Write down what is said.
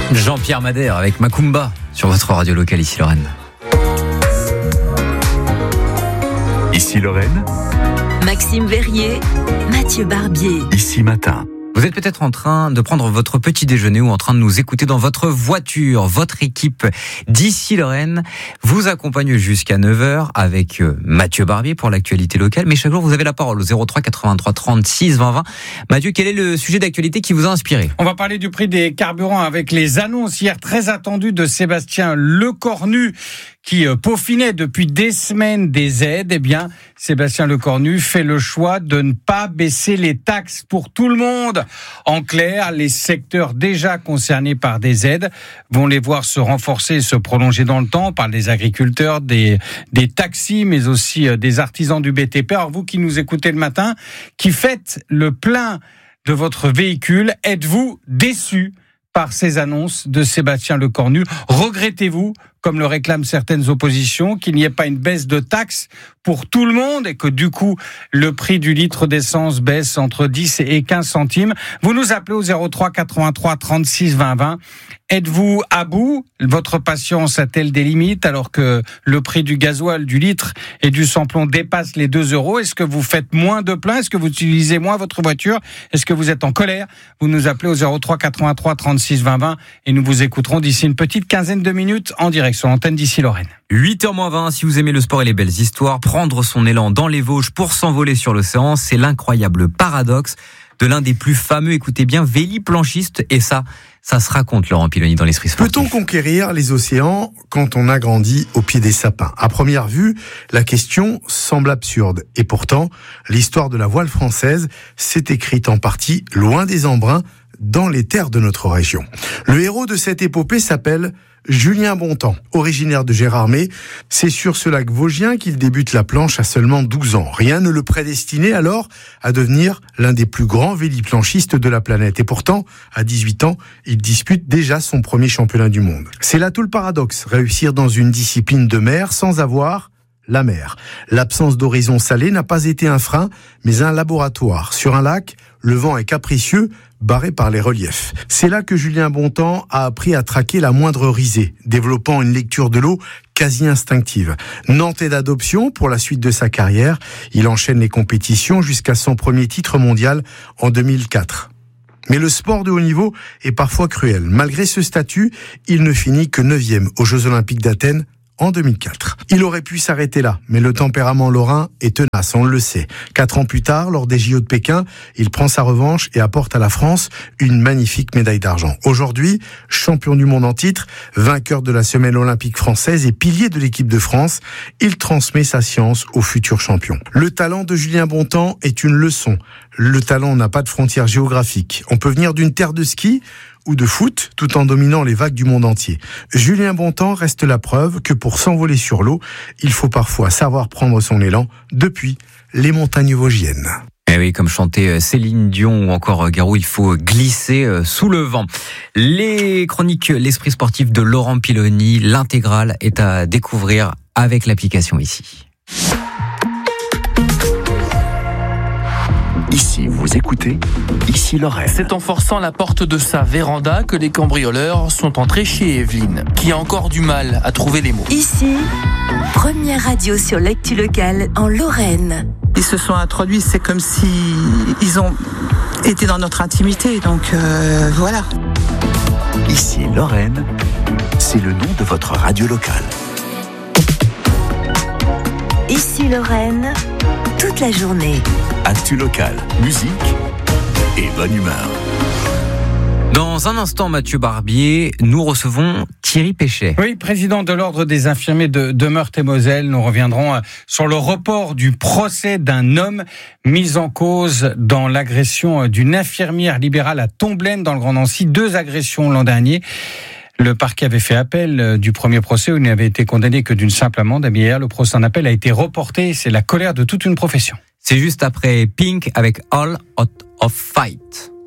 Jean-Pierre Madère avec Macumba sur votre radio locale ici Lorraine. Ici Lorraine, Maxime Verrier, Mathieu Barbier. Ici Matin. Vous êtes peut-être en train de prendre votre petit déjeuner ou en train de nous écouter dans votre voiture. Votre équipe d'Ici Lorraine vous accompagne jusqu'à 9h avec Mathieu Barbier pour l'actualité locale. Mais chaque jour, vous avez la parole au 03 83 36 20 20. Mathieu, quel est le sujet d'actualité qui vous a inspiré ? On va parler du prix des carburants avec les annonces hier très attendues de Sébastien Lecornu qui peaufinait depuis des semaines des aides. Eh bien, Sébastien Lecornu fait le choix de ne pas baisser les taxes pour tout le monde. En clair, les secteurs déjà concernés par des aides vont les voir se renforcer et se prolonger dans le temps. On parle des agriculteurs, des taxis, mais aussi des artisans du BTP. Alors vous qui nous écoutez le matin, qui faites le plein de votre véhicule, êtes-vous déçu par ces annonces de Sébastien Lecornu? Regrettez-vous, comme le réclament certaines oppositions, qu'il n'y ait pas une baisse de taxes pour tout le monde et que du coup, le prix du litre d'essence baisse entre 10 et 15 centimes. Vous nous appelez au 03 83 36 20 20. Êtes-vous à bout? Votre patience a-t-elle des limites alors que le prix du gasoil, du litre et du samplon dépasse les 2 euros? Est-ce que vous faites moins de plein? Est-ce que vous utilisez moins votre voiture? Est-ce que vous êtes en colère? Vous nous appelez au 03 83 36 20 20 et nous vous écouterons d'ici une petite quinzaine de minutes en direct sur l'antenne d'Ici Lorraine. 8h20, si vous aimez le sport et les belles histoires, prendre son élan dans les Vosges pour s'envoler sur l'océan, c'est l'incroyable paradoxe de l'un des plus fameux, écoutez bien, véliplanchiste. Et ça se raconte, Laurent Piloni, dans l'Esprit sportif. Peut-on conquérir les océans quand on a grandi au pied des sapins ? À première vue, la question semble absurde. Et pourtant, l'histoire de la voile française s'est écrite en partie loin des embruns, dans les terres de notre région. Le héros de cette épopée s'appelle Julien Bontemps, originaire de Gérardmer. C'est sur ce lac vosgien qu'il débute la planche à seulement 12 ans. Rien ne le prédestinait alors à devenir l'un des plus grands véliplanchistes de la planète. Et pourtant, à 18 ans, il dispute déjà son premier championnat du monde. C'est là tout le paradoxe, réussir dans une discipline de mer sans avoir la mer. L'absence d'horizon salé n'a pas été un frein, mais un laboratoire. Sur un lac, le vent est capricieux, barré par les reliefs. C'est là que Julien Bontemps a appris à traquer la moindre risée, développant une lecture de l'eau quasi instinctive. Nantais d'adoption pour la suite de sa carrière, il enchaîne les compétitions jusqu'à son premier titre mondial en 2004. Mais le sport de haut niveau est parfois cruel. Malgré ce statut, il ne finit que 9e aux Jeux Olympiques d'Athènes en 2004. Il aurait pu s'arrêter là, mais le tempérament lorrain est tenace, on le sait. 4 ans plus tard, lors des JO de Pékin, il prend sa revanche et apporte à la France une magnifique médaille d'argent. Aujourd'hui, champion du monde en titre, vainqueur de la semaine olympique française et pilier de l'équipe de France, il transmet sa science aux futurs champions. Le talent de Julien Bontemps est une leçon. Le talent n'a pas de frontières géographiques. On peut venir d'une terre de ski ou de foot, tout en dominant les vagues du monde entier. Julien Bontemps reste la preuve que pour s'envoler sur l'eau, il faut parfois savoir prendre son élan depuis les montagnes vosgiennes. Eh oui, comme chantait Céline Dion ou encore Garou, il faut glisser sous le vent. Les chroniques L'Esprit sportif de Laurent Piloni, l'intégrale est à découvrir avec l'application ici. Ici, vous écoutez Ici Lorraine. C'est en forçant la porte de sa véranda que les cambrioleurs sont entrés chez Evelyne, qui a encore du mal à trouver les mots. Ici, première radio sur l'actu locale en Lorraine. Ils se sont introduits, c'est comme si ils ont été dans notre intimité, donc voilà. Ici Lorraine, c'est le nom de votre radio locale. Ici Lorraine, toute la journée. Actu locale, musique et bonne humeur. Dans un instant, Mathieu Barbier, nous recevons Thierry Péchet. Oui, président de l'Ordre des infirmiers de Meurthe-et-Moselle. Nous reviendrons sur le report du procès d'un homme mis en cause dans l'agression d'une infirmière libérale à Tomblaine dans le Grand Nancy. 2 agressions l'an dernier. Le parquet avait fait appel du premier procès où il n'avait été condamné que d'une simple amende. Mais hier, le procès en appel a été reporté. C'est la colère de toute une profession. C'est juste après Pink avec All Out of Fight.